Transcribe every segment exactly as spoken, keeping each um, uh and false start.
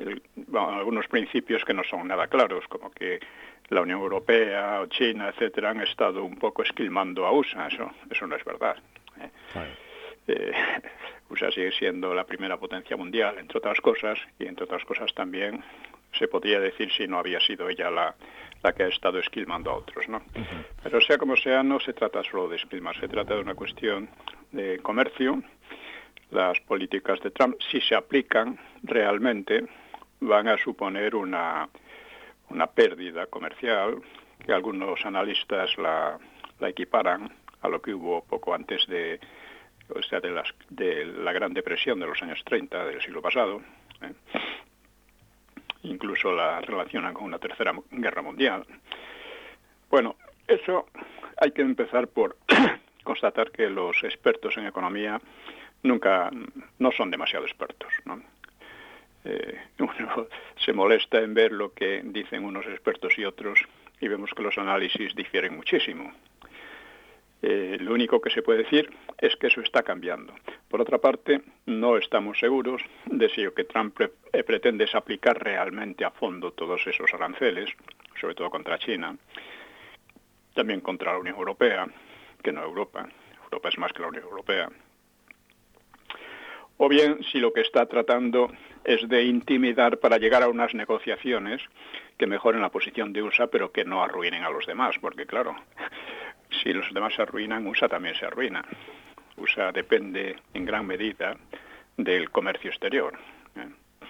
el, bueno, algunos principios que no son nada claros, como que la Unión Europea o China, etcétera, han estado un poco esquilmando a U S A. Eso, eso no es verdad. ¿eh? Claro. Eh, U S A sigue siendo la primera potencia mundial, entre otras cosas, y entre otras cosas también se podría decir si no había sido ella la, la que ha estado esquilmando a otros, ¿no? Uh-huh. Pero sea como sea, no se trata solo de esquilmar, se trata de una cuestión de comercio. Las políticas de Trump, si se aplican realmente, van a suponer una, una pérdida comercial, que algunos analistas la, la equiparan a lo que hubo poco antes de, o sea, de, las, de la Gran Depresión de los años treinta del siglo pasado. ¿eh? Incluso la relacionan con una tercera guerra mundial. Bueno, eso hay que empezar por constatar que los expertos en economía nunca, no son demasiado expertos, ¿no? Eh, uno se molesta en ver lo que dicen unos expertos y otros y vemos que los análisis difieren muchísimo. Eh, lo único que se puede decir es que eso está cambiando. Por otra parte, no estamos seguros de si lo que Trump pre- eh, pretende es aplicar realmente a fondo todos esos aranceles, sobre todo contra China, también contra la Unión Europea, que no Europa. Europa es más que la Unión Europea. O bien si lo que está tratando es de intimidar para llegar a unas negociaciones que mejoren la posición de U S A, pero que no arruinen a los demás, porque claro, si los demás se arruinan, U S A también se arruina. U S A depende en gran medida del comercio exterior. ¿eh?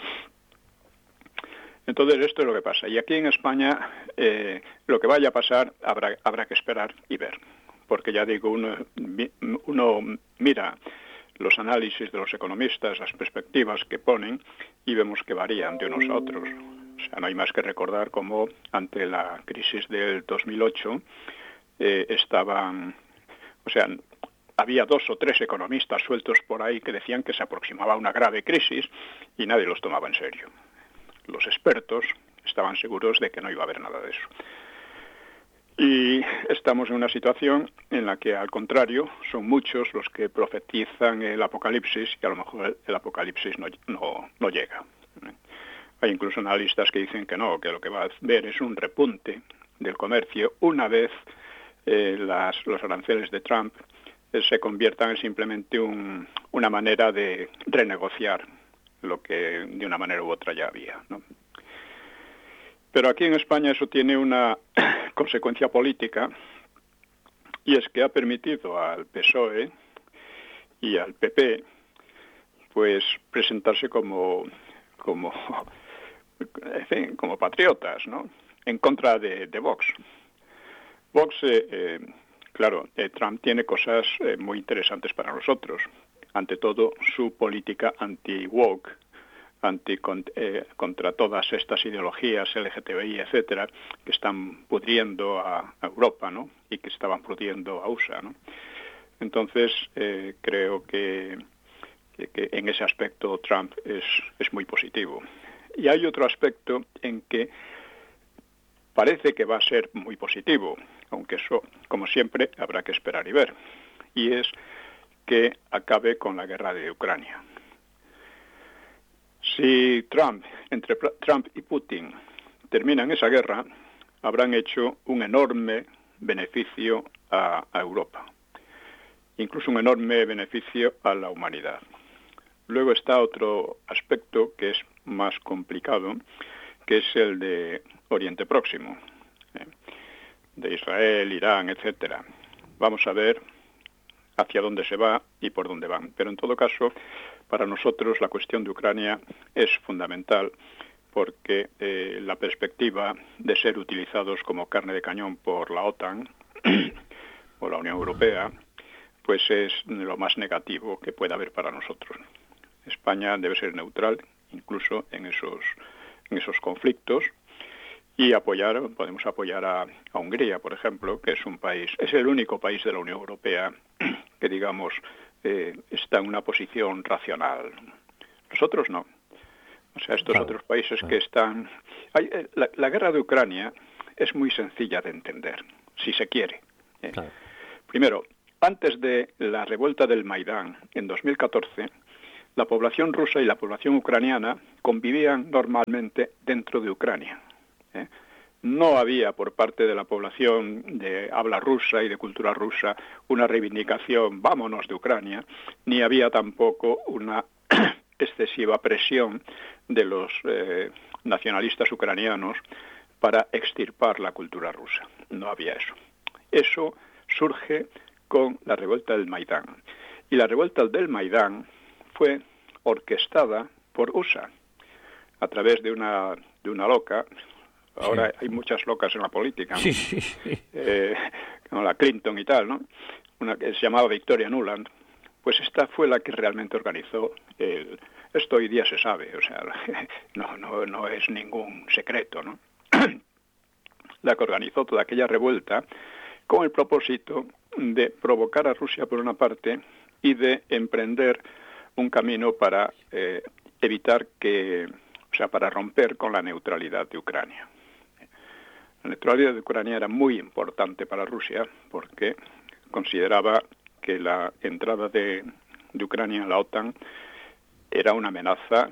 Entonces esto es lo que pasa. Y aquí en España eh, lo que vaya a pasar habrá, habrá que esperar y ver. Porque ya digo, uno, uno mira los análisis de los economistas, las perspectivas que ponen y vemos que varían de unos a otros. O sea, no hay más que recordar cómo ante la crisis del dos mil ocho eh, estaban, o sea, había dos o tres economistas sueltos por ahí que decían que se aproximaba una grave crisis y nadie los tomaba en serio. Los expertos estaban seguros de que no iba a haber nada de eso. Y estamos en una situación en la que, al contrario, son muchos los que profetizan el apocalipsis y a lo mejor el, el apocalipsis no, no, no llega. Hay incluso analistas que dicen que no, que lo que va a haber es un repunte del comercio una vez eh, las, los aranceles de Trump eh, se conviertan en simplemente un, una manera de renegociar lo que de una manera u otra ya había, ¿no? Pero aquí en España eso tiene una consecuencia política y es que ha permitido al P S O E y al P P pues presentarse como como en fin, como patriotas, ¿no? En contra de, de Vox. Vox, eh, eh, claro, eh, Trump tiene cosas eh, muy interesantes para nosotros. Ante todo, su política anti-woke, anti eh, contra todas estas ideologías L G T B I, etcétera, que están pudriendo a, a Europa, ¿no? Y que estaban pudriendo a U S A, ¿no? Entonces, eh, creo que, que, que en ese aspecto Trump es, es muy positivo. Y hay otro aspecto en que parece que va a ser muy positivo, aunque eso, como siempre, habrá que esperar y ver. Y es que acabe con la guerra de Ucrania. Si Trump, entre Trump y Putin terminan esa guerra, habrán hecho un enorme beneficio a, a Europa, incluso un enorme beneficio a la humanidad. Luego está otro aspecto que es más complicado, que es el de Oriente Próximo, ¿eh? de Israel, Irán, etcétera. Vamos a ver hacia dónde se va y por dónde van. Pero en todo caso, para nosotros la cuestión de Ucrania es fundamental porque eh, la perspectiva de ser utilizados como carne de cañón por la OTAN o la Unión Europea, pues es lo más negativo que puede haber para nosotros. España debe ser neutral, incluso en esos, en esos conflictos, y apoyar, podemos apoyar a, a Hungría, por ejemplo, que es un país, es el único país de la Unión Europea que, digamos, eh, está en una posición racional. Nosotros no. O sea, estos claro, otros países claro. que están... Hay, la, la guerra de Ucrania es muy sencilla de entender, si se quiere. ¿eh? Claro. Primero, antes de la revuelta del Maidán en dos mil catorce, la población rusa y la población ucraniana convivían normalmente dentro de Ucrania. ¿eh? No había por parte de la población de habla rusa y de cultura rusa una reivindicación, vámonos de Ucrania, ni había tampoco una excesiva presión de los eh, nacionalistas ucranianos para extirpar la cultura rusa. No había eso. Eso surge con la revuelta del Maidán. Y la revuelta del Maidán fue orquestada por U S A a través de una, de una loca. Ahora sí. Hay muchas locas en la política, ¿no? Sí, sí, sí. Eh, como la Clinton y tal, ¿no? Una que se llamaba Victoria Nuland. Pues esta fue la que realmente organizó el... Esto hoy día se sabe, o sea, no, no, no es ningún secreto, ¿no? La que organizó toda aquella revuelta con el propósito de provocar a Rusia por una parte y de emprender un camino para eh, evitar que, o sea, para romper con la neutralidad de Ucrania. La neutralidad de Ucrania era muy importante para Rusia porque consideraba que la entrada de, de Ucrania en la OTAN era una amenaza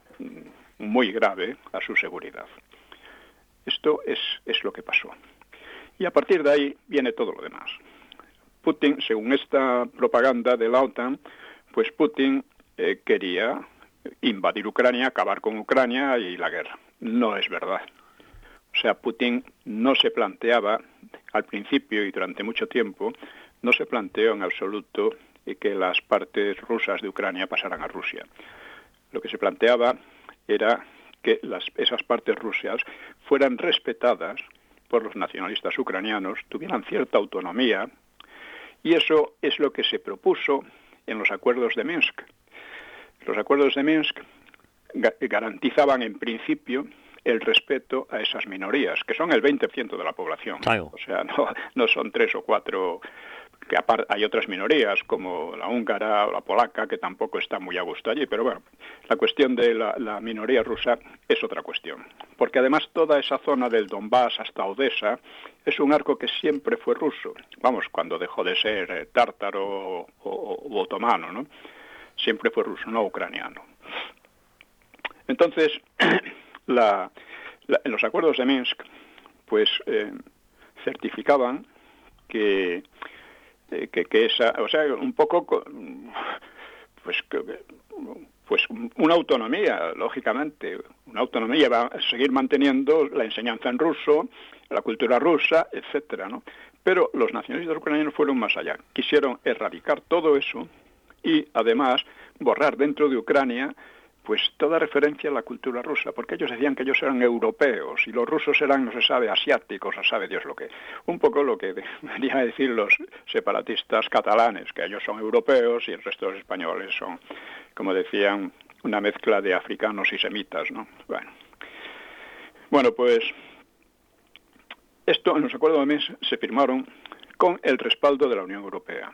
muy grave a su seguridad. Esto es, es lo que pasó. Y a partir de ahí viene todo lo demás. Putin, según esta propaganda de la OTAN, pues Putin eh, quería invadir Ucrania, acabar con Ucrania y la guerra. No es verdad. O sea, Putin no se planteaba, al principio y durante mucho tiempo, no se planteó en absoluto que las partes rusas de Ucrania pasaran a Rusia. Lo que se planteaba era que las, esas partes rusas fueran respetadas por los nacionalistas ucranianos, tuvieran cierta autonomía, y eso es lo que se propuso en los acuerdos de Minsk. Los acuerdos de Minsk ga- garantizaban en principio el respeto a esas minorías, que son el veinte por ciento de la población. Claro. O sea, no, no son tres o cuatro, que aparte hay otras minorías como la húngara o la polaca que tampoco está muy a gusto allí, pero bueno, la cuestión de la, la minoría rusa es otra cuestión, porque además toda esa zona del Donbass hasta Odessa es un arco que siempre fue ruso, vamos, cuando dejó de ser eh, tártaro o, o, o otomano, ¿no? Siempre fue ruso, no ucraniano. Entonces, la, la, en los acuerdos de Minsk, pues eh, certificaban que Eh, que, que esa, o sea, un poco, pues, que, pues una autonomía, lógicamente, una autonomía, va a seguir manteniendo la enseñanza en ruso, la cultura rusa, etcétera, ¿no? Pero los nacionalistas ucranianos fueron más allá, quisieron erradicar todo eso y, además, borrar dentro de Ucrania pues toda referencia a la cultura rusa, porque ellos decían que ellos eran europeos y los rusos eran, no se sabe, asiáticos, o sabe Dios lo que. Un poco lo que venían a decir los separatistas catalanes, que ellos son europeos y el resto de los españoles son, como decían, una mezcla de africanos y semitas, ¿no? Bueno, bueno pues esto en los acuerdos de Minsk se firmaron con el respaldo de la Unión Europea.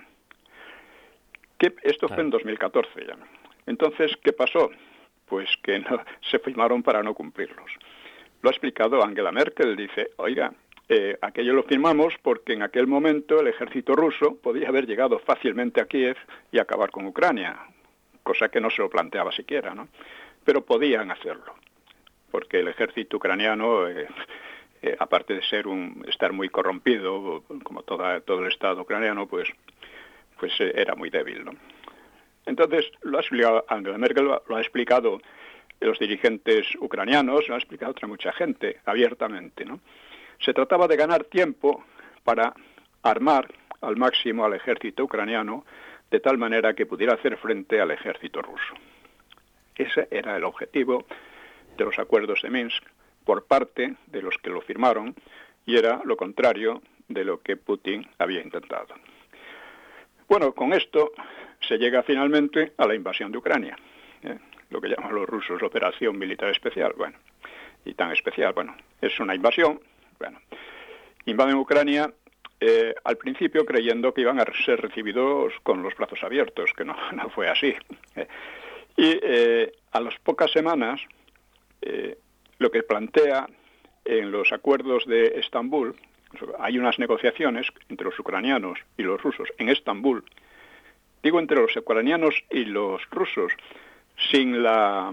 Que esto fue en dos mil catorce ya. Entonces, ¿qué pasó? Pues que no, se firmaron para no cumplirlos. Lo ha explicado Angela Merkel, dice, oiga, eh, aquello lo firmamos porque en aquel momento el ejército ruso podía haber llegado fácilmente a Kiev y acabar con Ucrania, cosa que no se lo planteaba siquiera, ¿no? Pero podían hacerlo, porque el ejército ucraniano, eh, eh, aparte de ser un estar muy corrompido, como toda, todo el Estado ucraniano, pues, pues eh, era muy débil, ¿no? Entonces, lo ha explicado Angela Merkel, lo ha explicado los dirigentes ucranianos, lo ha explicado otra mucha gente, abiertamente, ¿no? Se trataba de ganar tiempo para armar al máximo al ejército ucraniano de tal manera que pudiera hacer frente al ejército ruso. Ese era el objetivo de los acuerdos de Minsk por parte de los que lo firmaron y era lo contrario de lo que Putin había intentado. Bueno, con esto se llega finalmente a la invasión de Ucrania, ¿eh? Lo que llaman los rusos operación militar especial, bueno, y tan especial, bueno, es una invasión, bueno, invaden Ucrania eh, al principio creyendo que iban a ser recibidos con los brazos abiertos, que no, no fue así, ¿eh? Y eh, a las pocas semanas, eh, lo que plantea en los acuerdos de Estambul, hay unas negociaciones entre los ucranianos y los rusos en Estambul. Digo entre los ucranianos y los rusos, sin la,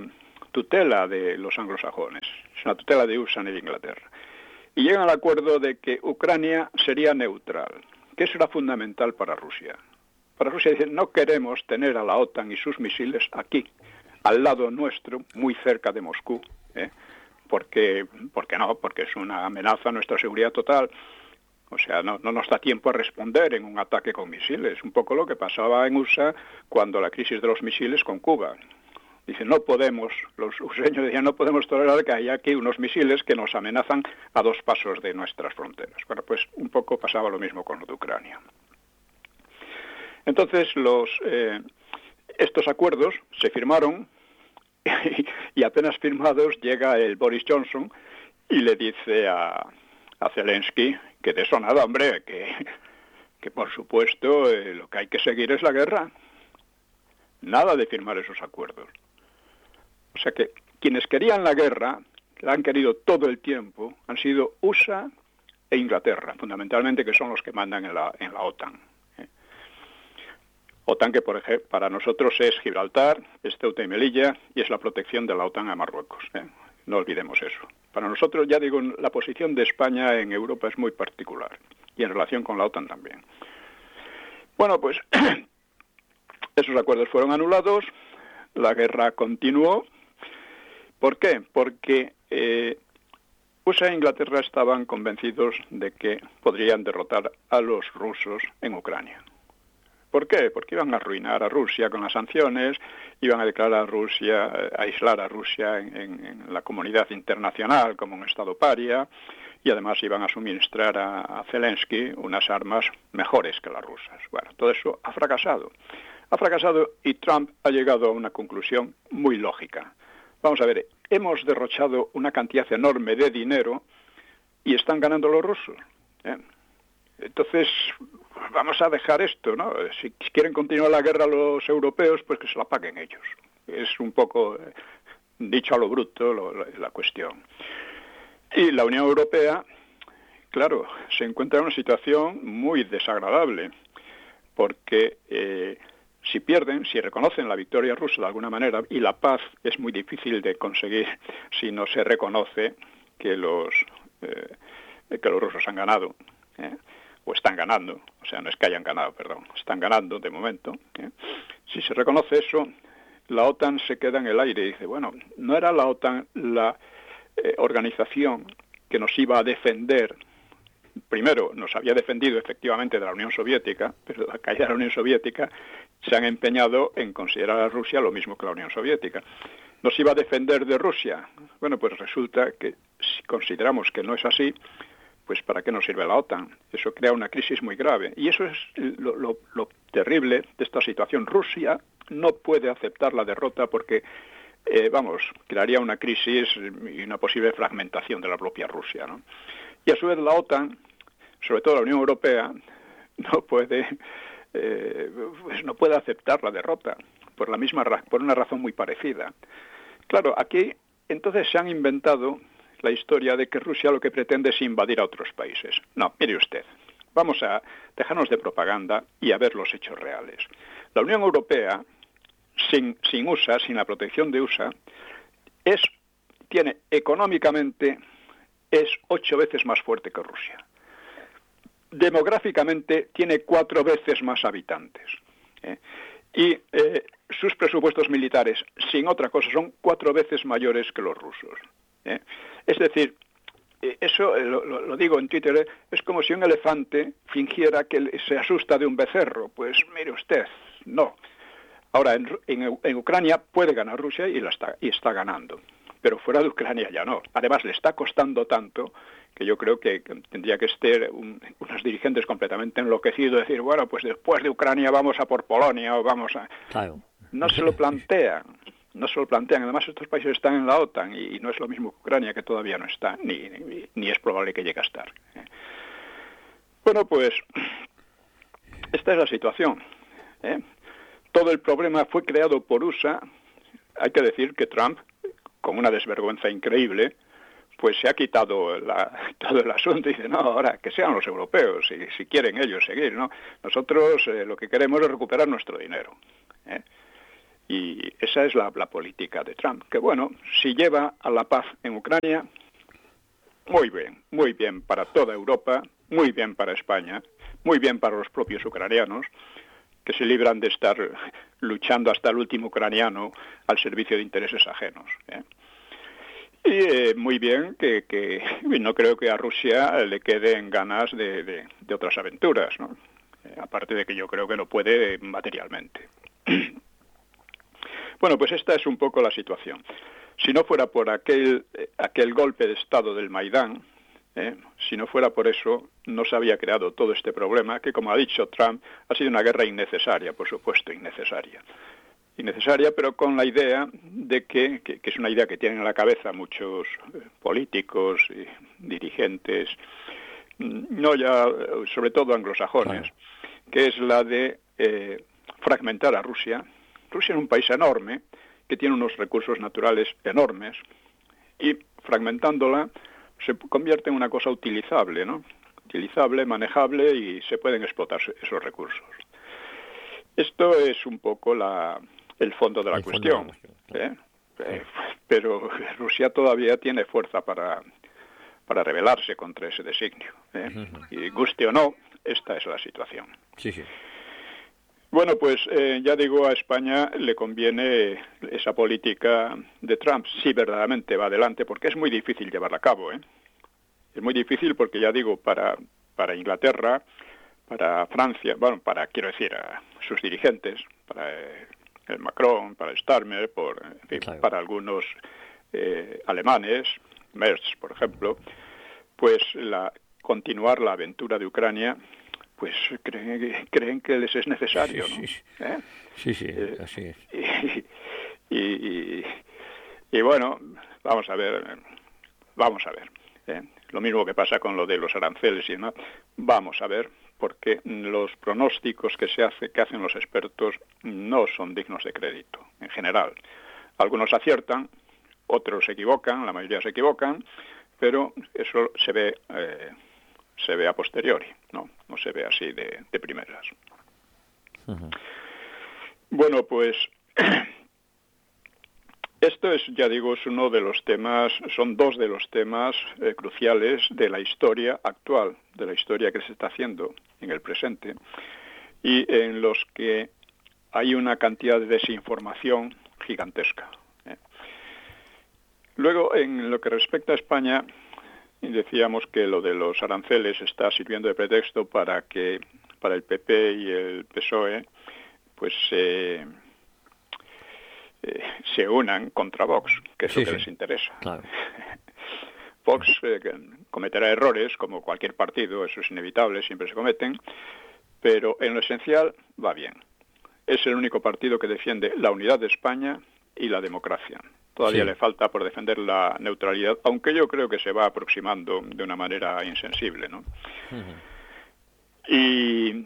tutela de los anglosajones, es una tutela de U S A y de Inglaterra. Y llegan al acuerdo de que Ucrania sería neutral, que eso era fundamental para Rusia. Para Rusia dicen, no queremos tener a la OTAN y sus misiles aquí, al lado nuestro, muy cerca de Moscú, ¿eh? porque, porque no, porque es una amenaza a nuestra seguridad total. O sea, no, no nos da tiempo a responder en un ataque con misiles. Un poco lo que pasaba en U S A cuando la crisis de los misiles con Cuba. Dicen, no podemos, los useños decían, no podemos tolerar que haya aquí unos misiles que nos amenazan a dos pasos de nuestras fronteras. Bueno, pues un poco pasaba lo mismo con lo de Ucrania. Entonces, los eh, estos acuerdos se firmaron y, y apenas firmados llega el Boris Johnson y le dice a, a Zelensky que de eso nada, hombre, que, que por supuesto eh, lo que hay que seguir es la guerra. Nada de firmar esos acuerdos. O sea que quienes querían la guerra, la han querido todo el tiempo, han sido U S A e Inglaterra, fundamentalmente, que son los que mandan en la, en la OTAN. ¿eh? OTAN que, por ejemplo, para nosotros es Gibraltar, es Ceuta y Melilla, y es la protección de la OTAN a Marruecos. ¿eh? No olvidemos eso. Para nosotros, ya digo, la posición de España en Europa es muy particular, y en relación con la OTAN también. Bueno, pues esos acuerdos fueron anulados, la guerra continuó. ¿Por qué? Porque eh, U S A e Inglaterra estaban convencidos de que podrían derrotar a los rusos en Ucrania. ¿Por qué? Porque iban a arruinar a Rusia con las sanciones, iban a declarar a Rusia, a aislar a Rusia en, en, en la comunidad internacional como un estado paria, y además iban a suministrar a, a Zelensky unas armas mejores que las rusas. Bueno, todo eso ha fracasado. Ha fracasado y Trump ha llegado a una conclusión muy lógica. Vamos a ver, hemos derrochado una cantidad enorme de dinero y están ganando los rusos. ¿eh? Entonces, vamos a dejar esto, ¿no? Si quieren continuar la guerra los europeos, pues que se la paguen ellos. Es un poco, eh, dicho a lo bruto, lo, lo, la cuestión. Y la Unión Europea, claro, se encuentra en una situación muy desagradable, porque eh, si pierden, si reconocen la victoria rusa de alguna manera, y la paz es muy difícil de conseguir si no se reconoce que los, eh, que los rusos han ganado, ¿eh? o están ganando, o sea, no es que hayan ganado, perdón, están ganando de momento. ¿eh? Si se reconoce eso, la OTAN se queda en el aire y dice, bueno, no era la OTAN la eh, organización que nos iba a defender. Primero, nos había defendido efectivamente de la Unión Soviética, pero la caída de la Unión Soviética se han empeñado en considerar a Rusia lo mismo que la Unión Soviética. ¿Nos iba a defender de Rusia? Bueno, pues resulta que si consideramos que no es así, pues ¿para qué nos sirve la OTAN? Eso crea una crisis muy grave. Y eso es lo, lo, lo terrible de esta situación. Rusia no puede aceptar la derrota porque, eh, vamos, crearía una crisis y una posible fragmentación de la propia Rusia, ¿no? Y a su vez la OTAN, sobre todo la Unión Europea, no puede, eh, pues no puede aceptar la derrota por la misma por una razón muy parecida. Claro, aquí entonces se han inventado la historia de que Rusia lo que pretende es invadir a otros países. No, mire usted, vamos a dejarnos de propaganda y a ver los hechos reales. La Unión Europea, sin, sin U S A, sin la protección de U S A, es, tiene económicamente, es ocho veces más fuerte que Rusia. Demográficamente tiene cuatro veces más habitantes. ¿eh? Y eh, sus presupuestos militares, sin otra cosa, son cuatro veces mayores que los rusos. ¿eh? Es decir, eso lo, lo, lo digo en Twitter, ¿eh? es como si un elefante fingiera que se asusta de un becerro. Pues mire usted, no. Ahora, en, en, en Ucrania puede ganar Rusia y, la está, y está ganando, pero fuera de Ucrania ya no. Además, le está costando tanto que yo creo que tendría que estar un, unos dirigentes completamente enloquecidos, decir, bueno, pues después de Ucrania vamos a por Polonia o vamos a... Claro. No se lo plantean. No se lo plantean. Además, estos países están en la OTAN y, y no es lo mismo que Ucrania, que todavía no está, ni, ni, ni es probable que llegue a estar. ¿eh? Bueno, pues esta es la situación. ¿eh? Todo el problema fue creado por U S A. Hay que decir que Trump, con una desvergüenza increíble, pues se ha quitado la, todo el asunto y dice, no, ahora que sean los europeos, si, si quieren ellos seguir, ¿no? Nosotros eh, lo que queremos es recuperar nuestro dinero. ¿eh? Y esa es la, la política de Trump, que bueno, si lleva a la paz en Ucrania, muy bien, muy bien para toda Europa, muy bien para España, muy bien para los propios ucranianos, que se libran de estar luchando hasta el último ucraniano al servicio de intereses ajenos, ¿eh? Y eh, muy bien que, que no creo que a Rusia le queden ganas de, de, de otras aventuras, ¿no? Eh, aparte de que yo creo que no puede materialmente. Bueno, pues esta es un poco la situación. Si no fuera por aquel, eh, aquel golpe de Estado del Maidán, ¿eh? si no fuera por eso, no se había creado todo este problema, que como ha dicho Trump, ha sido una guerra innecesaria, por supuesto, innecesaria. Innecesaria, pero con la idea de que, que, que es una idea que tienen en la cabeza muchos eh, políticos y dirigentes, no ya, sobre todo anglosajones, claro, que es la de eh, fragmentar a Rusia. Rusia es un país enorme, que tiene unos recursos naturales enormes, y fragmentándola se convierte en una cosa utilizable, ¿no? Utilizable, manejable, y se pueden explotar esos recursos. Esto es un poco la, el fondo de la el cuestión, de la cuestión, claro. ¿eh? Sí. Eh, pero Rusia todavía tiene fuerza para, para rebelarse contra ese designio, ¿eh? Uh-huh. Y guste o no, esta es la situación. Sí, sí. Bueno, pues eh, ya digo, a España le conviene esa política de Trump, si verdaderamente va adelante, porque es muy difícil llevarla a cabo, ¿eh? Es muy difícil porque, ya digo, para, para Inglaterra, para Francia, bueno, para, quiero decir, a sus dirigentes, para eh, el Macron, para Starmer, por, en fin, claro, para algunos eh, alemanes, Merz, por ejemplo, pues la, continuar la aventura de Ucrania, pues creen, creen que les es necesario, sí, ¿no? Sí, ¿Eh? sí, sí eh, así es. Y, y, y, y bueno, vamos a ver, vamos a ver. ¿eh? Lo mismo que pasa con lo de los aranceles y demás. Vamos a ver, porque los pronósticos que se hace, que hacen los expertos no son dignos de crédito, en general. Algunos aciertan, otros se equivocan, la mayoría se equivocan, pero eso se ve... Eh, se ve a posteriori, no, no se ve así de, de primeras. Uh-huh. Bueno, pues esto es, ya digo, es uno de los temas, son dos de los temas eh, cruciales de la historia actual, de la historia que se está haciendo en el presente, y en los que hay una cantidad de desinformación gigantesca. ¿eh? Luego, en lo que respecta a España, y decíamos que lo de los aranceles está sirviendo de pretexto para que para el P P y el P S O E pues eh, eh, se unan contra Vox, que es sí, lo que sí. les interesa. Claro. Vox eh, cometerá errores, como cualquier partido, eso es inevitable, siempre se cometen, pero en lo esencial va bien. Es el único partido que defiende la unidad de España y la democracia. Todavía sí. le falta por defender la neutralidad, aunque yo creo que se va aproximando de una manera insensible, ¿no? Uh-huh. Y,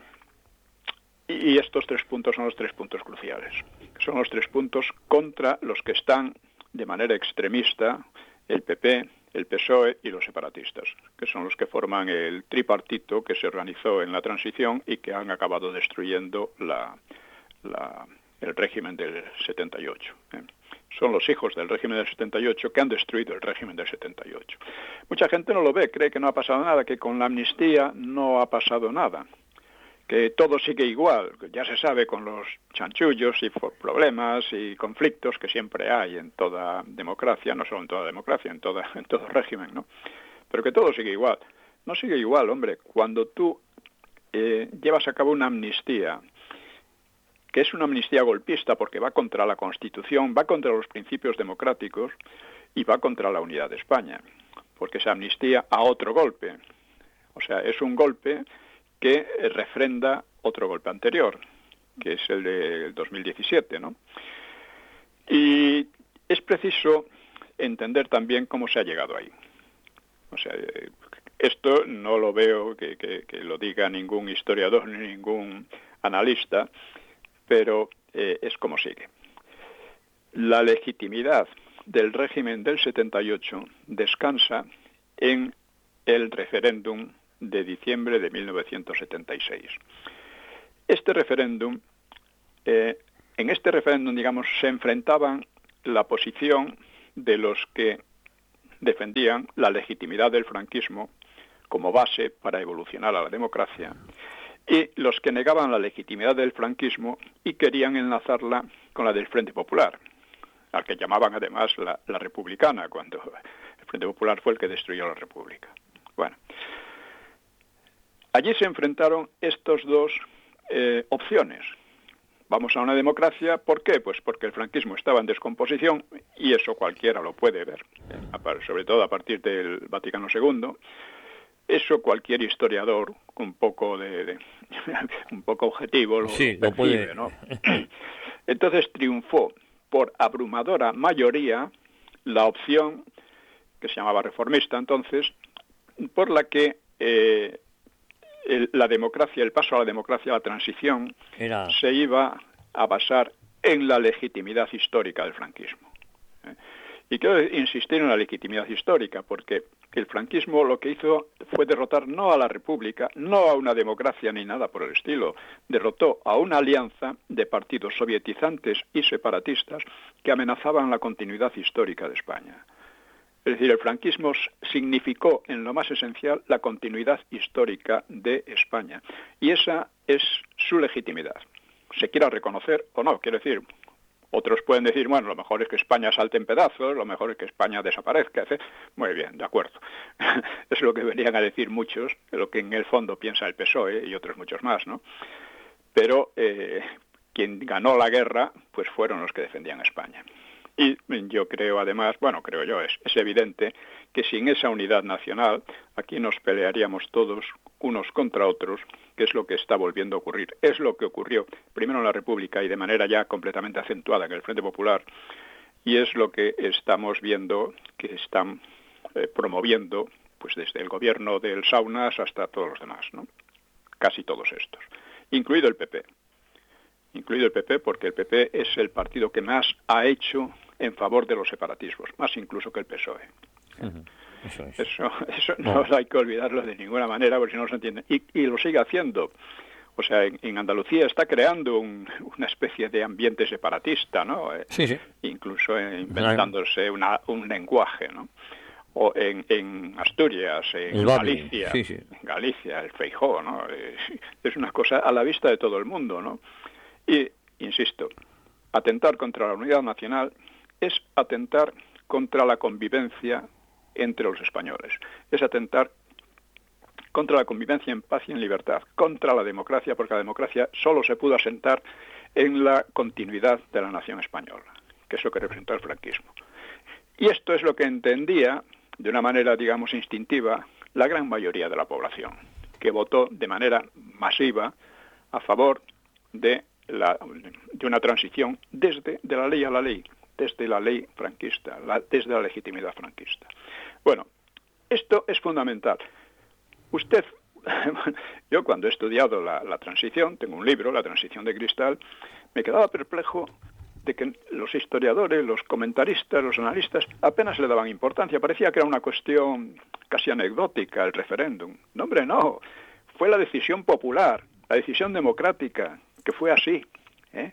y estos tres puntos son los tres puntos cruciales. Son los tres puntos contra los que están de manera extremista el P P, el P S O E y los separatistas, que son los que forman el tripartito que se organizó en la transición y que han acabado destruyendo la, la, el régimen del setenta y ocho. ¿eh? Son los hijos del régimen del setenta y ocho que han destruido el régimen del setenta y ocho. Mucha gente no lo ve, cree que no ha pasado nada, que con la amnistía no ha pasado nada, que todo sigue igual, que ya se sabe con los chanchullos y problemas y conflictos que siempre hay en toda democracia, no solo en toda democracia, en, toda, en todo régimen, ¿no? Pero que todo sigue igual. No sigue igual, hombre. Cuando tú eh, llevas a cabo una amnistía, que es una amnistía golpista porque va contra la Constitución, va contra los principios democráticos y va contra la unidad de España, porque se amnistía a otro golpe. O sea, es un golpe que refrenda otro golpe anterior, que es el del dos mil diecisiete, ¿no? Y es preciso entender también cómo se ha llegado ahí. O sea, esto no lo veo que, que, que lo diga ningún historiador ni ningún analista, pero eh, es como sigue. La legitimidad del régimen del setenta y ocho descansa en el referéndum de diciembre de mil novecientos setenta y seis. Este referéndum eh, en este referéndum, digamos, se enfrentaban la posición de los que defendían la legitimidad del franquismo como base para evolucionar a la democracia, y los que negaban la legitimidad del franquismo y querían enlazarla con la del Frente Popular, al que llamaban además la, la republicana, cuando el Frente Popular fue el que destruyó la República. Bueno, allí se enfrentaron estas dos eh, opciones. Vamos a una democracia, ¿por qué? Pues porque el franquismo estaba en descomposición, y eso cualquiera lo puede ver, sobre todo a partir del Vaticano segundo. Eso cualquier historiador un poco de, de un poco objetivo lo, sí, lo percibe, lo puede. ¿no? Entonces triunfó por abrumadora mayoría la opción que se llamaba reformista entonces, por la que eh, el, la democracia, el paso a la democracia, la transición, Era... se iba a basar en la legitimidad histórica del franquismo. ¿Eh? Y quiero insistir en la legitimidad histórica, porque el franquismo lo que hizo fue derrotar no a la República, no a una democracia ni nada por el estilo. Derrotó a una alianza de partidos sovietizantes y separatistas que amenazaban la continuidad histórica de España. Es decir, el franquismo significó en lo más esencial la continuidad histórica de España. Y esa es su legitimidad. Se quiera reconocer o no, quiero decir... Otros pueden decir, bueno, lo mejor es que España salte en pedazos, lo mejor es que España desaparezca. Etc. Muy bien, de acuerdo. Es lo que venían a decir muchos, lo que en el fondo piensa el P S O E y otros muchos más, ¿no? Pero eh, quien ganó la guerra, pues fueron los que defendían a España. Y yo creo, además, bueno, creo yo, es, es evidente que sin esa unidad nacional, aquí nos pelearíamos todos unos contra otros, que es lo que está volviendo a ocurrir. Es lo que ocurrió primero en la República y de manera ya completamente acentuada en el Frente Popular, y es lo que estamos viendo que están eh, promoviendo, pues desde el gobierno del Saunas hasta todos los demás, ¿no? Casi todos estos, incluido el P P. Incluido el P P, porque el P P es el partido que más ha hecho en favor de los separatismos, más incluso que el P S O E. Uh-huh. Eso, es. eso, eso no. no hay que olvidarlo de ninguna manera, porque si no se entiende. Y, y lo sigue haciendo. O sea, en, en Andalucía está creando un, una especie de ambiente separatista, ¿no? Sí, sí. Incluso inventándose una, un lenguaje, ¿no? O en, en Asturias, en el Galicia, sí, sí. en Galicia, el Feijóo, ¿no? Es una cosa a la vista de todo el mundo, ¿no? Y, insisto, atentar contra la unidad nacional es atentar contra la convivencia entre los españoles. Es atentar contra la convivencia en paz y en libertad, contra la democracia, porque la democracia solo se pudo asentar en la continuidad de la nación española, que es lo que representó el franquismo. Y esto es lo que entendía, de una manera, digamos, instintiva, la gran mayoría de la población, que votó de manera masiva a favor de, la, de una transición desde de la ley a la ley, desde la ley franquista, la, desde la legitimidad franquista. Bueno, esto es fundamental. Usted, yo cuando he estudiado la, la transición, tengo un libro, La transición de cristal, me quedaba perplejo de que los historiadores, los comentaristas, los analistas apenas le daban importancia. Parecía que era una cuestión casi anecdótica el referéndum. No, hombre, no. Fue la decisión popular, la decisión democrática, que fue así, ¿eh?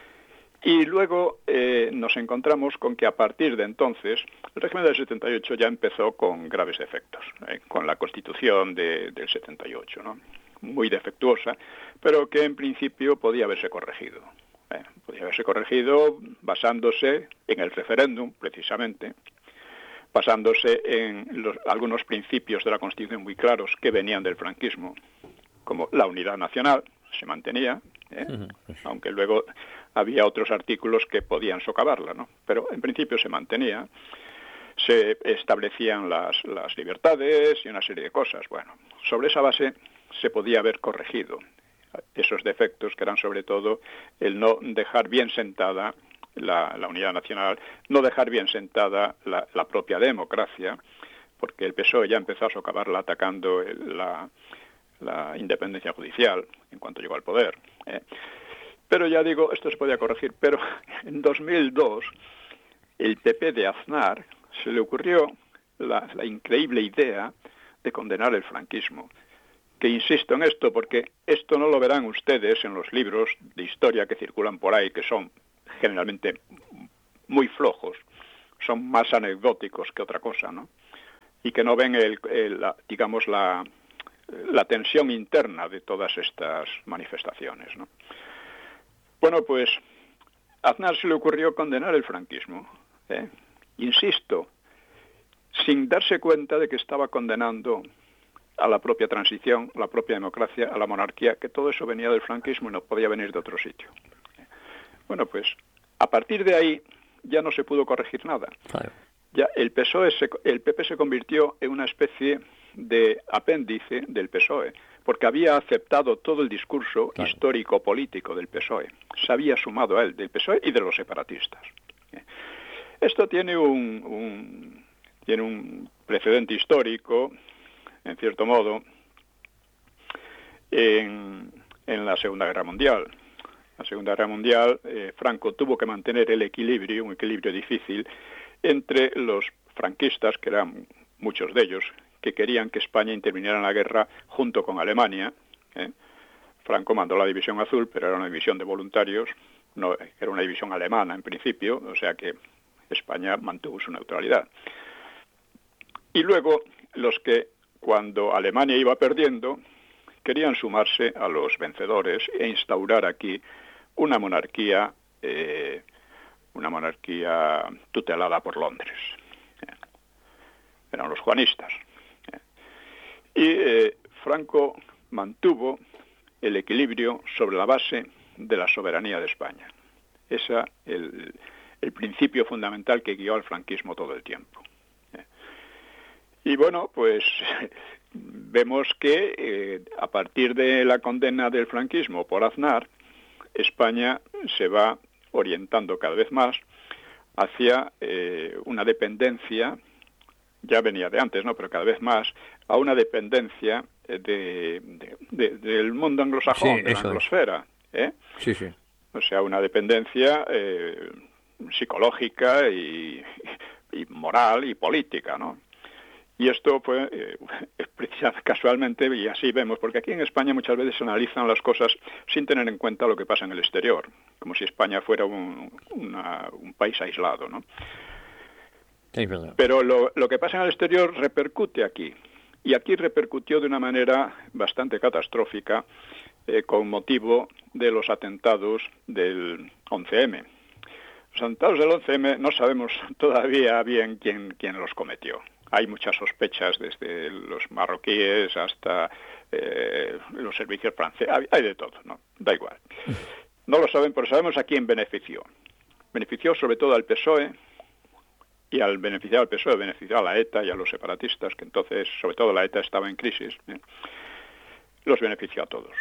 Y luego eh, nos encontramos con que a partir de entonces el régimen del setenta y ocho ya empezó con graves defectos, ¿eh? Con la Constitución de, del setenta y ocho, ¿no? Muy defectuosa, pero que en principio podía haberse corregido. ¿eh? Podía haberse corregido basándose en el referéndum, precisamente, basándose en los, algunos principios de la Constitución muy claros que venían del franquismo, como la unidad nacional, se mantenía, ¿eh? Aunque luego había otros artículos que podían socavarla, ¿no? Pero en principio se mantenía, se establecían las, las libertades y una serie de cosas. Bueno, sobre esa base se podía haber corregido esos defectos, que eran sobre todo el no dejar bien sentada la, la unidad nacional, no dejar bien sentada la, la propia democracia, porque el P S O E ya empezó a socavarla atacando el, la... la independencia judicial en cuanto llegó al poder. ¿eh? Pero ya digo, esto se podía corregir, pero en dos mil dos el P P de Aznar se le ocurrió la, la increíble idea de condenar el franquismo. que insisto en esto porque esto no lo verán ustedes en los libros de historia que circulan por ahí, que son generalmente muy flojos, son más anecdóticos que otra cosa, ¿no? Y que no ven, el, el, la, digamos, la, la tensión interna de todas estas manifestaciones, ¿no? Bueno, pues a Aznar se le ocurrió condenar el franquismo, ¿eh? Insisto, sin darse cuenta de que estaba condenando a la propia transición, a la propia democracia, a la monarquía, que todo eso venía del franquismo y no podía venir de otro sitio. Bueno, pues a partir de ahí ya no se pudo corregir nada. Claro. Ya el P S O E, se, el P P se convirtió en una especie de apéndice del P S O E, porque había aceptado todo el discurso claro. histórico-político del P S O E. Se había sumado a él, del P S O E y de los separatistas. Esto tiene un, un, tiene un precedente histórico, en cierto modo, en, en la Segunda Guerra Mundial. La Segunda Guerra Mundial, eh, Franco tuvo que mantener el equilibrio, un equilibrio difícil, entre los franquistas, que eran muchos de ellos, que querían que España interviniera en la guerra junto con Alemania. ¿eh? Franco mandó la División Azul, pero era una división de voluntarios, no era una división alemana en principio, o sea que España mantuvo su neutralidad. Y luego, los que, cuando Alemania iba perdiendo, querían sumarse a los vencedores e instaurar aquí una monarquía, eh, una monarquía tutelada por Londres. Eh, eran los juanistas. Eh. Y eh, Franco mantuvo el equilibrio sobre la base de la soberanía de España. Ese es el, el principio fundamental que guió al franquismo todo el tiempo. Eh. Y bueno, pues vemos que eh, a partir de la condena del franquismo por Aznar, España se va orientando cada vez más hacia eh, una dependencia, ya venía de antes, ¿no? Pero cada vez más, a una dependencia de, de, de, del mundo anglosajón, sí, de la anglosfera. ¿eh? Sí, sí. O sea, una dependencia eh, psicológica y, y moral y política, ¿no? Y esto fue eh, precisamente casualmente, y así vemos, porque aquí en España muchas veces se analizan las cosas sin tener en cuenta lo que pasa en el exterior, como si España fuera un, una, un país aislado, ¿no? Sí, verdad. Pero lo, lo que pasa en el exterior repercute aquí, y aquí repercutió de una manera bastante catastrófica eh, con motivo de los atentados del once eme. Los atentados del once eme no sabemos todavía bien quién, quién los cometió. Hay muchas sospechas, desde los marroquíes hasta eh, los servicios franceses. Hay, hay de todo, ¿no? Da igual. No lo saben, pero sabemos a quién benefició. Benefició sobre todo al P S O E, y al beneficiar al P S O E, benefició a la ETA y a los separatistas, que entonces, sobre todo la ETA estaba en crisis. ¿eh? Los benefició a todos.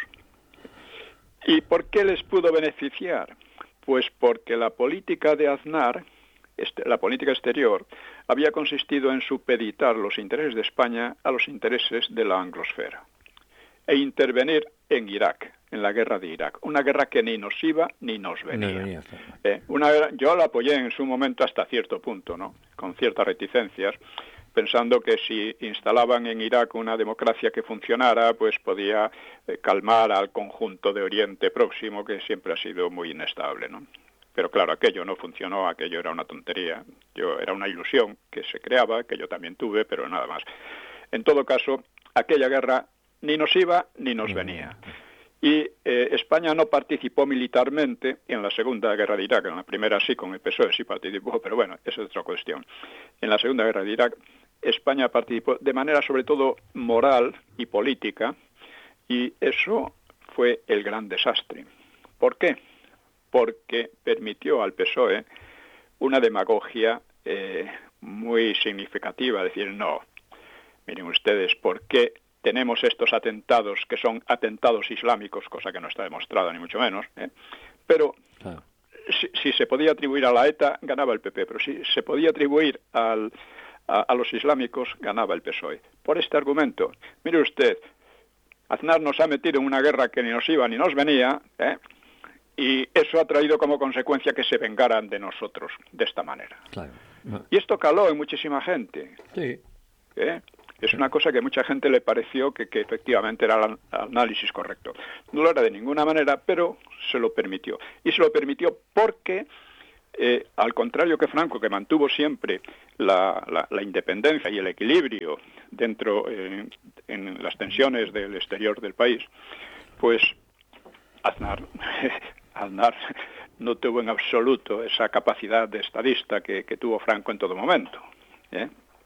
¿Y por qué les pudo beneficiar? Pues porque la política de Aznar, este, la política exterior, había consistido en supeditar los intereses de España a los intereses de la anglosfera e intervenir en Irak, en la guerra de Irak, una guerra que ni nos iba ni nos venía. No venía eh, una, yo la apoyé en su momento hasta cierto punto, ¿no? Con ciertas reticencias, pensando que si instalaban en Irak una democracia que funcionara, pues podía eh, calmar al conjunto de Oriente Próximo, que siempre ha sido muy inestable, ¿no? Pero claro, aquello no funcionó, aquello era una tontería. Yo era una ilusión que se creaba, que yo también tuve, pero nada más. En todo caso, aquella guerra ni nos iba ni nos venía. Y eh, España no participó militarmente en la Segunda Guerra de Irak. En la primera sí, con el P S O E sí participó, pero bueno, esa es otra cuestión. En la Segunda Guerra de Irak, España participó de manera sobre todo moral y política, y eso fue el gran desastre. ¿Por qué? Porque permitió al P S O E una demagogia eh, muy significativa, decir, no, miren ustedes, ¿por qué tenemos estos atentados que son atentados islámicos, cosa que no está demostrada ni mucho menos, ¿eh? Pero claro. si, si se podía atribuir a la ETA, ganaba el P P, pero si se podía atribuir al, a, a los islámicos, ganaba el P S O E. Por este argumento, mire usted, Aznar nos ha metido en una guerra que ni nos iba ni nos venía, ¿eh? Y eso ha traído como consecuencia que se vengaran de nosotros de esta manera. Claro. Y esto caló en muchísima gente. Sí. ¿Eh? Es una cosa que a mucha gente le pareció que, que efectivamente era el análisis correcto. No lo era de ninguna manera, pero se lo permitió. Y se lo permitió porque, eh, al contrario que Franco, que mantuvo siempre la, la, la independencia y el equilibrio dentro, eh, en las tensiones del exterior del país, pues Aznar, Aznar no tuvo en absoluto esa capacidad de estadista que, que tuvo Franco en todo momento, ¿eh?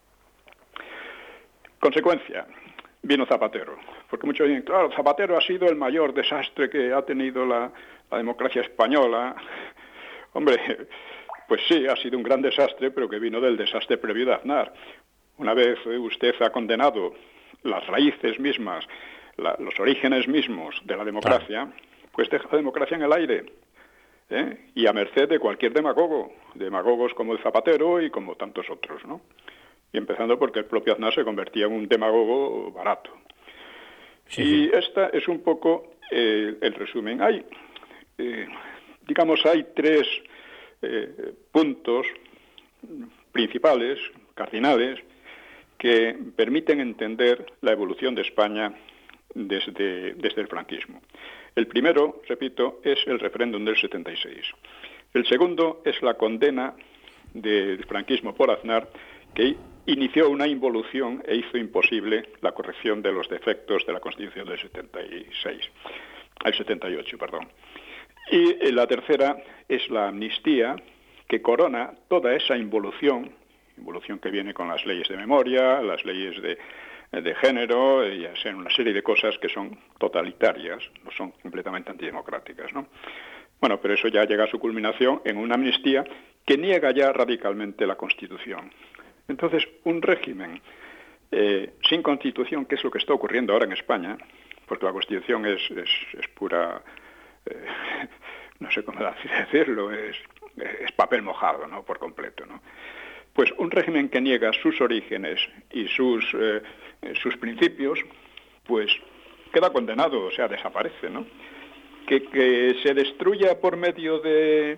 Consecuencia, vino Zapatero, porque muchos dicen, claro, Zapatero ha sido el mayor desastre que ha tenido la, la democracia española. Hombre, pues sí, ha sido un gran desastre, pero que vino del desastre previo de Aznar. Una vez usted ha condenado las raíces mismas, la, los orígenes mismos de la democracia, pues deja la democracia en el aire, ¿eh? Y a merced de cualquier demagogo, demagogos como el Zapatero y como tantos otros, ¿no? Y empezando porque el propio Aznar se convertía en un demagogo barato. Sí, y sí. Esta es un poco eh, el resumen. Hay, eh, digamos, hay tres eh, puntos principales, cardinales, que permiten entender la evolución de España desde, desde el franquismo. El primero, repito, es el referéndum del setenta y seis. El segundo es la condena del franquismo por Aznar, que inició una involución e hizo imposible la corrección de los defectos de la Constitución del setenta y seis, el setenta y ocho, perdón. Y la tercera es la amnistía, que corona toda esa involución, involución que viene con las leyes de memoria, las leyes de, de género, y así una serie de cosas que son totalitarias, no son completamente antidemocráticas, ¿no? Bueno, pero eso ya llega a su culminación en una amnistía que niega ya radicalmente la Constitución. Entonces, un régimen eh, sin Constitución, que es lo que está ocurriendo ahora en España, porque la Constitución es, es, es pura, eh, no sé cómo decirlo, es, es papel mojado, ¿no?, por completo, ¿no? Pues un régimen que niega sus orígenes y sus, eh, sus principios, pues queda condenado, o sea, desaparece, ¿no? Que, que se destruya por medio de...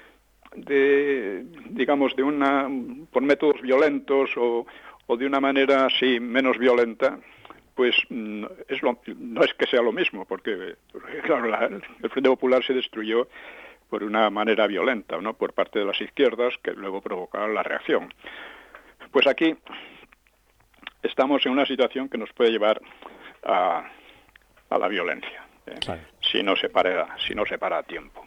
de digamos de una por métodos violentos o, o de una manera así menos violenta, pues es lo, no es que sea lo mismo, porque, porque claro, la, el Frente Popular se destruyó por una manera violenta, ¿no?, por parte de las izquierdas, que luego provocaron la reacción. Pues aquí estamos en una situación que nos puede llevar a, a la violencia, ¿eh? Claro. si no se para si no se para a tiempo.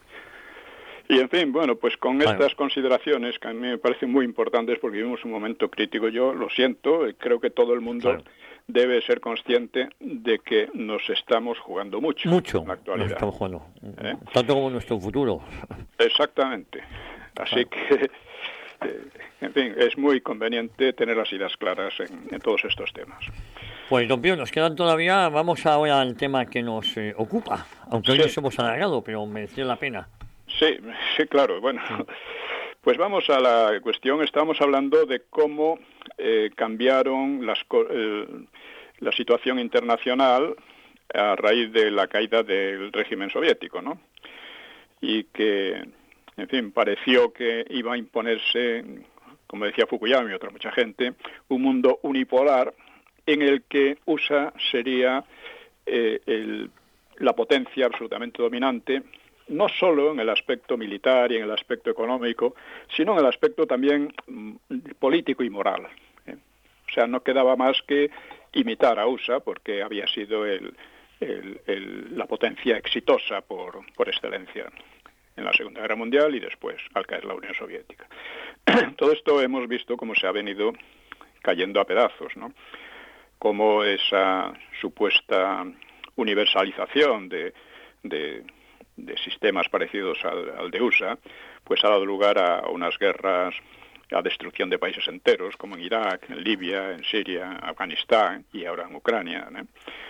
Y en fin, bueno, pues con estas bueno. consideraciones que a mí me parecen muy importantes, porque vivimos un momento crítico, yo lo siento, creo que todo el mundo claro. debe ser consciente de que nos estamos jugando mucho. Mucho, en la actualidad. Nos estamos jugando, ¿Eh? tanto como nuestro futuro. Exactamente, así claro. que, eh, en fin, es muy conveniente tener las ideas claras en, en todos estos temas. Pues, don Pío, nos quedan todavía, vamos ahora al tema que nos eh, ocupa, aunque hoy sí. nos hemos alargado, pero merecía la pena. Sí, sí, claro. Bueno, pues vamos a la cuestión. Estábamos hablando de cómo eh, cambiaron las, eh, la situación internacional a raíz de la caída del régimen soviético, ¿no? Y que, en fin, pareció que iba a imponerse, como decía Fukuyama y otra mucha gente, un mundo unipolar en el que U S A sería eh, el, la potencia absolutamente dominante, no solo en el aspecto militar y en el aspecto económico, sino en el aspecto también mm, político y moral, ¿eh? O sea, no quedaba más que imitar a U S A, porque había sido el, el, el, la potencia exitosa por, por excelencia en la Segunda Guerra Mundial y después al caer la Unión Soviética. Todo esto hemos visto cómo se ha venido cayendo a pedazos, ¿no? Como esa supuesta universalización de... de de sistemas parecidos al, al de U S A, pues ha dado lugar a unas guerras, a destrucción de países enteros, como en Irak, en Libia, en Siria, Afganistán y ahora en Ucrania, ¿no?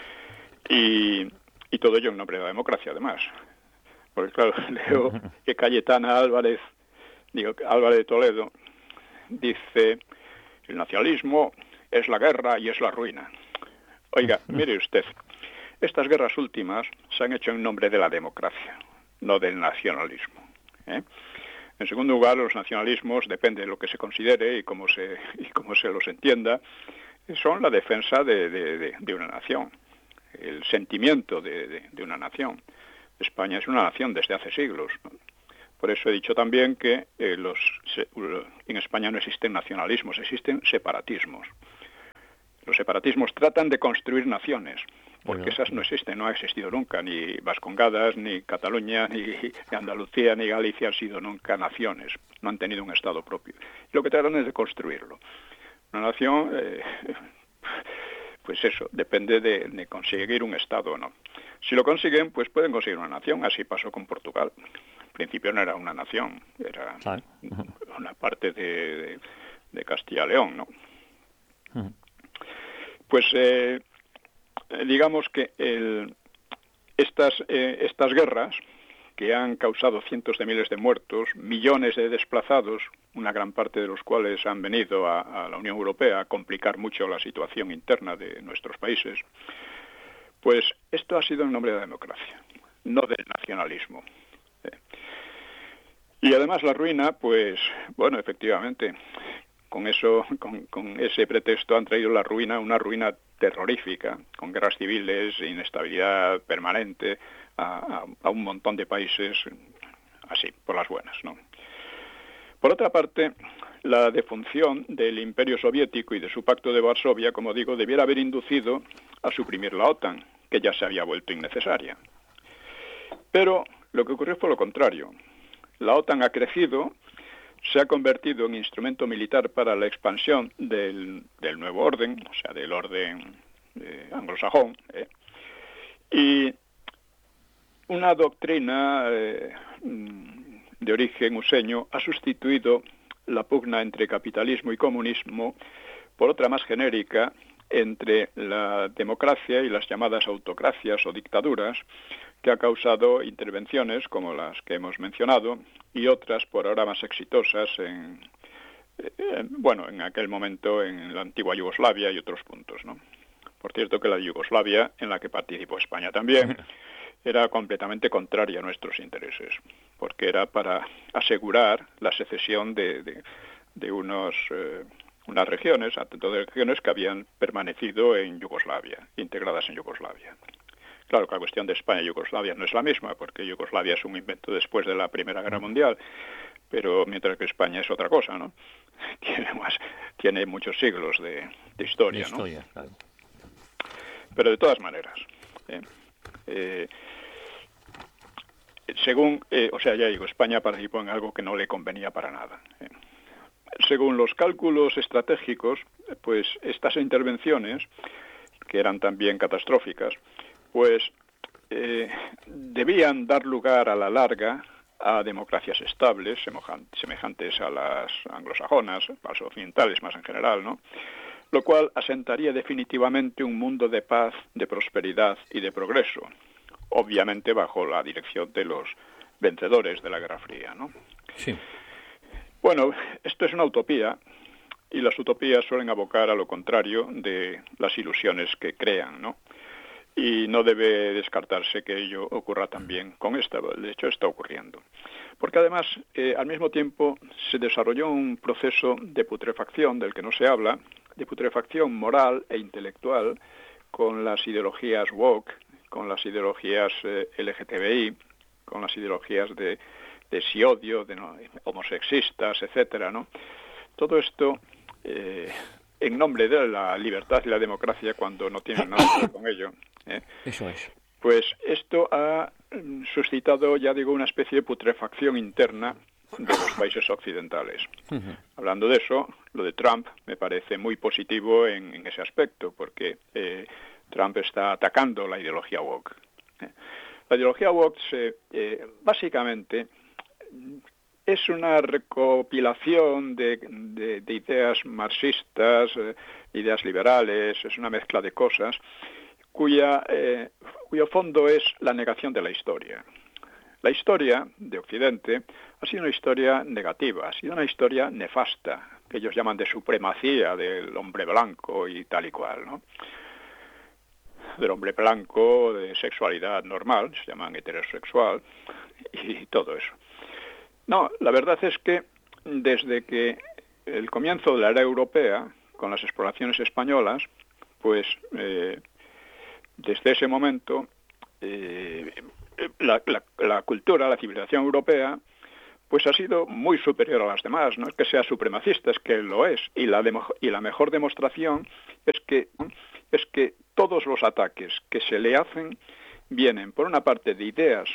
Y, y todo ello en nombre de la democracia, además. Porque, claro, leo que Cayetana Álvarez, digo, Álvarez de Toledo, dice, el nacionalismo es la guerra y es la ruina. Oiga, mire usted, estas guerras últimas se han hecho en nombre de la democracia, no del nacionalismo, ¿eh? En segundo lugar, los nacionalismos, depende de lo que se considere y cómo se, y cómo se los entienda, son la defensa de, de, de, de una nación, el sentimiento de, de, de una nación. España es una nación desde hace siglos, ¿no? Por eso he dicho también que eh, los, se, en España no existen nacionalismos, existen separatismos. Los separatismos tratan de construir naciones, porque esas no existen, no ha existido nunca, ni Vascongadas, ni Cataluña, ni Andalucía, ni Galicia han sido nunca naciones, no han tenido un Estado propio. Y lo que tratan es de construirlo. Una nación, eh, pues eso, depende de, de conseguir un Estado o no. Si lo consiguen, pues pueden conseguir una nación, así pasó con Portugal. Al principio no era una nación, era una parte de, de, de Castilla y León, ¿no? Pues eh, digamos que el, estas, eh, estas guerras que han causado cientos de miles de muertos, millones de desplazados, una gran parte de los cuales han venido a, a la Unión Europea a complicar mucho la situación interna de nuestros países, pues esto ha sido en nombre de la democracia, no del nacionalismo. Eh. Y además la ruina, pues, bueno, efectivamente, con eso, con, con ese pretexto han traído la ruina, una ruina terrorífica, con guerras civiles, inestabilidad permanente, a, a, a un montón de países así, por las buenas, ¿no? Por otra parte, la defunción del Imperio Soviético y de su Pacto de Varsovia, como digo, debiera haber inducido a suprimir la OTAN, que ya se había vuelto innecesaria. Pero lo que ocurrió fue lo contrario. La OTAN ha crecido, se ha convertido en instrumento militar para la expansión del, del nuevo orden, o sea, del orden eh, anglosajón, ¿eh? Y una doctrina eh, de origen useño ha sustituido la pugna entre capitalismo y comunismo por otra más genérica entre la democracia y las llamadas autocracias o dictaduras, que ha causado intervenciones como las que hemos mencionado y otras por ahora más exitosas en, en bueno, en aquel momento en la antigua Yugoslavia y otros puntos, ¿no? Por cierto que la Yugoslavia, en la que participó España también, era completamente contraria a nuestros intereses, porque era para asegurar la secesión de, de, de unos, eh, unas regiones, de regiones que habían permanecido en Yugoslavia, integradas en Yugoslavia. Claro que la cuestión de España y Yugoslavia no es la misma, porque Yugoslavia es un invento después de la Primera Guerra Mundial, pero mientras que España es otra cosa, ¿no? Tiene más, tiene muchos siglos de, de historia, de historia, ¿no? Claro. Pero de todas maneras, ¿eh? Eh, según, eh, o sea, ya digo, España participó en algo que no le convenía para nada, ¿eh? Según los cálculos estratégicos, pues estas intervenciones, que eran también catastróficas, pues eh, debían dar lugar a la larga a democracias estables, semejantes a las anglosajonas, a las occidentales más en general, ¿no? Lo cual asentaría definitivamente un mundo de paz, de prosperidad y de progreso, obviamente bajo la dirección de los vencedores de la Guerra Fría, ¿no? Sí. Bueno, esto es una utopía, y las utopías suelen abocar a lo contrario de las ilusiones que crean, ¿no? Y no debe descartarse que ello ocurra también con esta, de hecho está ocurriendo. Porque además, eh, al mismo tiempo, se desarrolló un proceso de putrefacción del que no se habla, de putrefacción moral e intelectual con las ideologías woke, con las ideologías eh, L G T B I, con las ideologías de, de sí odio, de no, homosexistas, etcétera, ¿no? Todo esto eh, en nombre de la libertad y la democracia, cuando no tienen nada que ver con ello. ¿eh? Eso es. Pues esto ha suscitado, ya digo, una especie de putrefacción interna de los países occidentales. Uh-huh. Hablando de eso, lo de Trump me parece muy positivo en, en ese aspecto, porque eh, Trump está atacando la ideología woke. ¿eh? La ideología woke se, eh, básicamente es una recopilación de, de, de ideas marxistas, eh, ideas liberales, es una mezcla de cosas cuya, eh, cuyo fondo es la negación de la historia. La historia de Occidente ha sido una historia negativa, ha sido una historia nefasta, que ellos llaman de supremacía del hombre blanco y tal y cual, ¿no? Del hombre blanco, de sexualidad normal, se llaman heterosexual, y todo eso. No, la verdad es que desde que el comienzo de la era europea, con las exploraciones españolas, pues eh, desde ese momento eh, la, la, la cultura, la civilización europea, pues ha sido muy superior a las demás. No es que sea supremacista, es que lo es. Y la, de, y la mejor demostración es que, es que todos los ataques que se le hacen vienen, por una parte, de ideas